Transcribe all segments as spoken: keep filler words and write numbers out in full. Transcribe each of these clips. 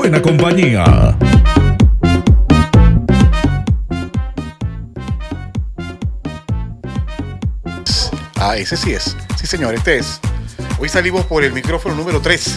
buena compañía. Ah, ese sí es. Sí, señor, este es. Hoy salimos por el micrófono número tres.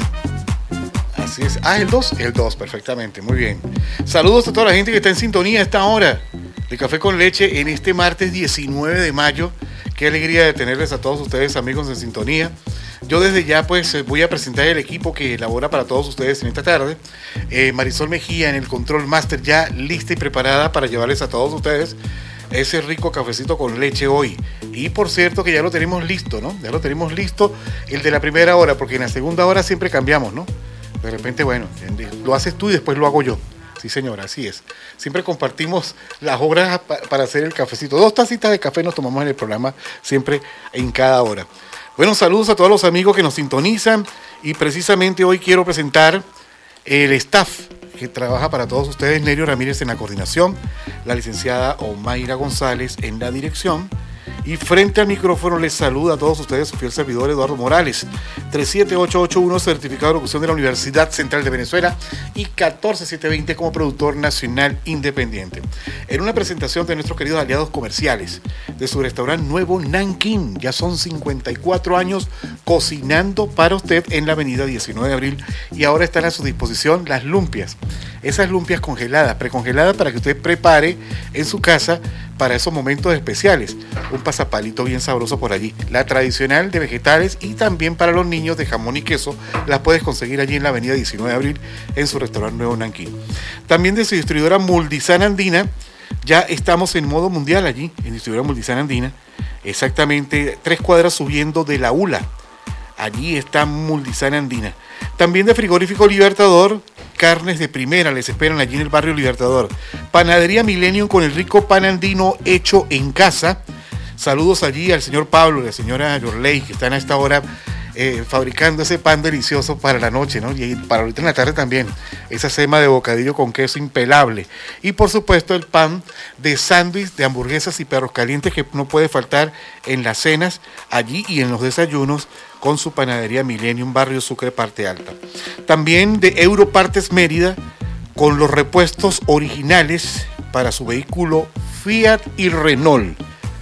Así es. Ah, el dos. El dos, perfectamente. Muy bien. Saludos a toda la gente que está en sintonía a esta hora de Café con Leche en este martes diecinueve de mayo. Qué alegría de tenerles a todos ustedes, amigos, en sintonía. Yo desde ya pues voy a presentar el equipo que elabora para todos ustedes en esta tarde. Eh, Marisol Mejía en el Control Master, ya lista y preparada para llevarles a todos ustedes ese rico cafecito con leche hoy. Y por cierto que ya lo tenemos listo, ¿no? Ya lo tenemos listo el de la primera hora, porque en la segunda hora siempre cambiamos, ¿no? De repente, bueno, lo haces tú y después lo hago yo. Sí, señora, así es. Siempre compartimos las horas para hacer el cafecito. Dos tacitas de café nos tomamos en el programa, siempre en cada hora. Bueno, saludos a todos los amigos que nos sintonizan y precisamente hoy quiero presentar el staff que trabaja para todos ustedes. Nerio Ramírez en la coordinación, la licenciada Omaira González en la dirección, y frente al micrófono les saluda a todos ustedes su fiel servidor Eduardo Morales. tres siete ocho ocho uno, certificado de locución de la Universidad Central de Venezuela, y catorce siete veinte como productor nacional independiente. En una presentación de nuestros queridos aliados comerciales de su restaurante nuevo Nankin, ya son cincuenta y cuatro años cocinando para usted en la avenida diecinueve de abril, y ahora están a su disposición las lumpias. Esas lumpias congeladas, precongeladas, para que usted prepare en su casa para esos momentos especiales. Un pasapalito bien sabroso por allí. La tradicional de vegetales y también para los niños de jamón y queso, las puedes conseguir allí en la avenida diecinueve de abril en su restaurante nuevo Nankin. También de su distribuidora Multisan Andina, ya estamos en modo mundial allí, en distribuidora Multisan Andina, exactamente tres cuadras subiendo de la U L A. Allí está Multisan Andina. También de Frigorífico Libertador, carnes de primera les esperan allí en el barrio Libertador. Panadería Millennium con el rico pan andino hecho en casa. Saludos allí al señor Pablo y a la señora Yorley, que están a esta hora eh, fabricando ese pan delicioso para la noche, ¿no? Y para ahorita en la tarde también, esa sema de bocadillo con queso impelable. Y por supuesto el pan de sándwich, de hamburguesas y perros calientes que no puede faltar en las cenas allí y en los desayunos, con su panadería Millennium, barrio Sucre, parte alta. También de Europartes Mérida, con los repuestos originales para su vehículo Fiat y Renault.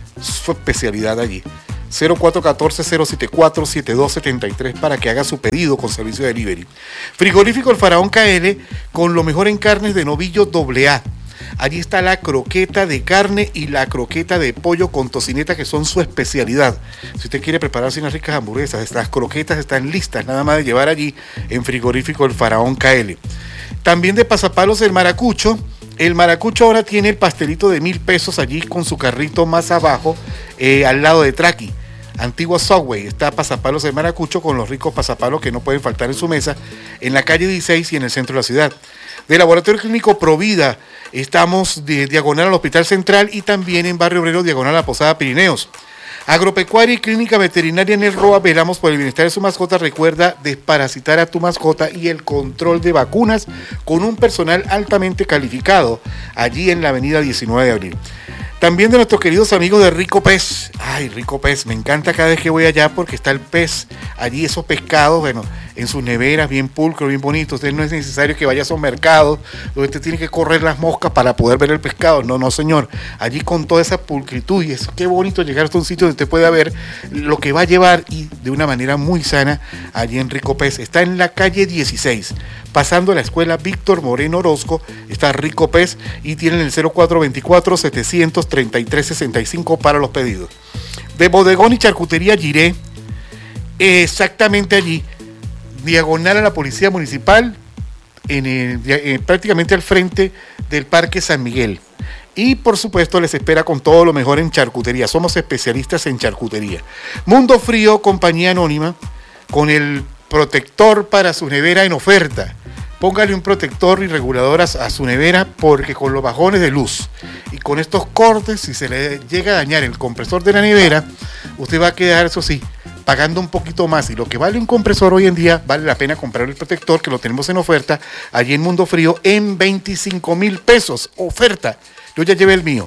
Su especialidad allí. cero cuatro uno cuatro, cero siete cuatro, siete dos siete tres para que haga su pedido con servicio de delivery. Frigorífico El Faraón K L, con lo mejor en carnes de novillo doble A. Allí está la croqueta de carne y la croqueta de pollo con tocineta, que son su especialidad. Si usted quiere prepararse unas ricas hamburguesas, estas croquetas están listas, nada más de llevar allí en Frigorífico El Faraón K L. También de Pasapalos El Maracucho. El Maracucho ahora tiene el pastelito de mil pesos allí con su carrito más abajo, eh, al lado de Traqui. Antigua Subway, está Pasapalos El Maracucho con los ricos pasapalos que no pueden faltar en su mesa, en la calle dieciséis y en el centro de la ciudad. De Laboratorio Clínico Provida, estamos de diagonal al Hospital Central y también en Barrio Obrero, diagonal a la Posada Pirineos. Agropecuaria y Clínica Veterinaria en el Roa, velamos por el bienestar de su mascota. Recuerda desparasitar a tu mascota y el control de vacunas con un personal altamente calificado allí en la avenida diecinueve de abril. También de nuestros queridos amigos de Rico Pez. Ay, Rico Pez, me encanta cada vez que voy allá porque está el pez allí, esos pescados, bueno, en sus neveras, bien pulcro, bien bonitos. Usted no es necesario que vaya a esos mercados donde usted tiene que correr las moscas para poder ver el pescado. No, no, señor. Allí con toda esa pulcritud, y es qué bonito llegar hasta un sitio donde usted pueda ver lo que va a llevar y de una manera muy sana allí en Rico Pez. Está en la calle dieciséis, pasando a la escuela Víctor Moreno Orozco, está Rico Pez y tienen el cero cuatro dos cuatro, siete tres tres, seis cinco para los pedidos. De Bodegón y Charcutería Giré, exactamente allí, diagonal a la Policía Municipal, en el, eh, prácticamente al frente del Parque San Miguel. Y por supuesto les espera con todo lo mejor en charcutería. Somos especialistas en charcutería. Mundo Frío, compañía anónima, con el protector para su nevera en oferta. Póngale un protector y regulador a, a su nevera, porque con los bajones de luz y con estos cortes, si se le llega a dañar el compresor de la nevera, usted va a quedar, eso sí, pagando un poquito más. Y lo que vale un compresor hoy en día, vale la pena comprar el protector, que lo tenemos en oferta allí en Mundo Frío en veinticinco mil pesos. Oferta. Yo ya llevé el mío.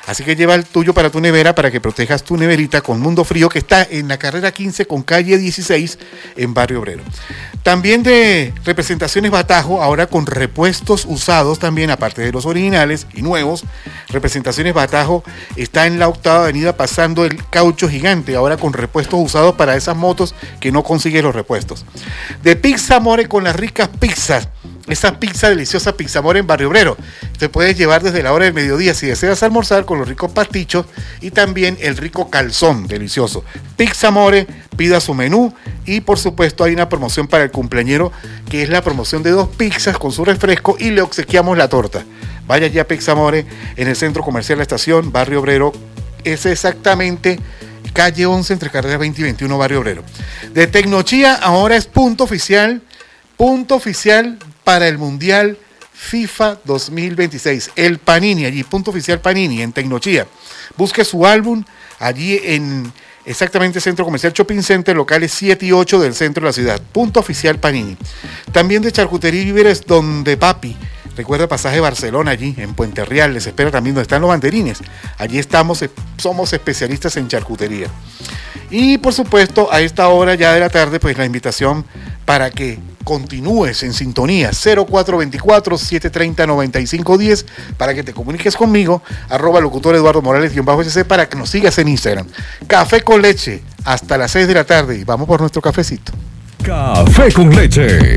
Así que lleva el tuyo para tu nevera para que protejas tu neverita con Mundo Frío, que está en la carrera quince con calle dieciséis en Barrio Obrero. También de Representaciones Batajo, ahora con repuestos usados también, aparte de los originales y nuevos. Representaciones Batajo está en la octava avenida pasando el caucho gigante, ahora con repuestos usados para esas motos que no consiguen los repuestos. De Pizza More, con las ricas pizzas. Esa pizza deliciosa, Pizza More en Barrio Obrero. Te puedes llevar desde la hora del mediodía si deseas almorzar con los ricos pastichos y también el rico calzón delicioso. Pizza More, pida su menú y por supuesto hay una promoción para el cumpleañero que es la promoción de dos pizzas con su refresco y le obsequiamos la torta. Vaya ya a Pizza More en el Centro Comercial La Estación, Barrio Obrero. Es exactamente calle once entre carreras veinte y veintiuno, Barrio Obrero. De Tecnochía ahora es punto oficial, punto oficial para el Mundial FIFA dos mil veintiséis. El Panini, allí, punto oficial Panini en Tecnochía. Busque su álbum allí en exactamente Centro Comercial Shopping Center, locales siete y ocho del centro de la ciudad. Punto oficial Panini. También de Charcutería y Víveres Donde Papi. Recuerda Pasaje Barcelona, allí en Puente Real. Les espera también donde están los banderines. Allí estamos, somos especialistas en charcutería. Y por supuesto, a esta hora ya de la tarde, pues la invitación para que continúes en sintonía cero cuatro veinticuatro, setecientos treinta, noventa y cinco diez para que te comuniques conmigo, arroba locutor Eduardo Morales guión bajo S C, para que nos sigas en Instagram. Café con leche hasta las seis de la tarde y vamos por nuestro cafecito. Café con leche,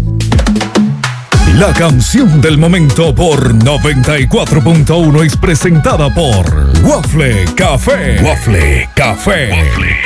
la canción del momento por noventa y cuatro punto uno es presentada por Waffle Café. Waffle Café. Waffle.